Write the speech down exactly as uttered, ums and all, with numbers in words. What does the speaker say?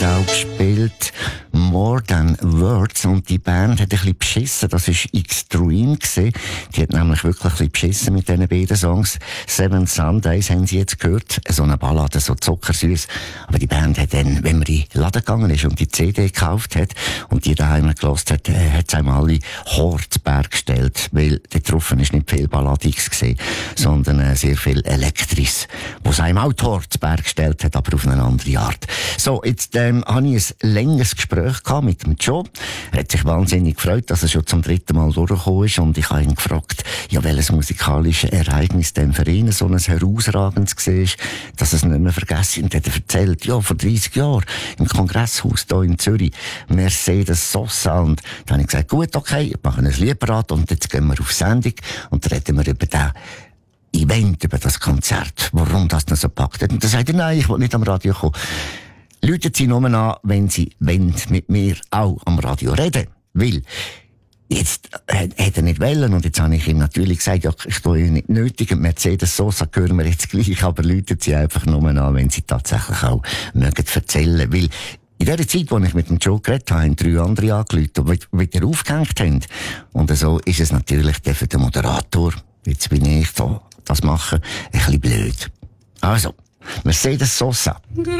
auch gespielt. More Than Words. Und die Band hat ein bisschen beschissen. Das war Extreme gewesen. Die hat nämlich wirklich ein bisschen beschissen mit diesen beiden Songs. Seven Sundays haben sie jetzt gehört. So eine Ballade, so zuckersüß. Aber die Band hat dann, wenn man in den Laden gegangen ist und die C D gekauft hat und die daheim gehört hat, äh, hat es einmal alle Hortberg gestellt. Weil dort drauf ist nicht viel Balladiges gewesen, sondern äh, sehr viel Elektris. Wo es einem auch Hortberg gestellt hat, aber auf eine andere Art. So, jetzt ähm, habe ich ein längeres Gespräch gehabt mit dem Joe. Er hat sich wahnsinnig gefreut, dass er schon zum dritten Mal durchgekommen ist. Und ich habe ihn gefragt, ja, welches musikalische Ereignis denn für ihn so ein herausragendes war, dass er es nicht mehr vergessen. Und er hat erzählt, ja, vor dreissig Jahren im Kongresshaus hier in Zürich, Mercedes Sosa. Und dann habe ich gesagt, gut, okay, ich mache ein Lied parat und jetzt gehen wir auf Sendung und reden wir über den Event, über das Konzert, warum das noch so packt hat. Und dann sagt er, nein, ich will nicht am Radio kommen. Läuten Sie nur an, wenn Sie wollen, mit mir auch am Radio reden. Weil, jetzt hätte er nicht wollen, und jetzt habe ich ihm natürlich gesagt, ja, ich tue ihn nicht nötig, Mercedes Sosa hören wir jetzt gleich, aber läuten Sie einfach nur an, wenn Sie tatsächlich auch mögen erzählen. Weil, in der Zeit, als ich mit dem Joe geredet habe, haben drei andere angerufen, die wieder aufgehängt haben. Und so ist es natürlich für den Moderator, jetzt bin ich da, das machen, ein bisschen blöd. Also, Mercedes Sosa.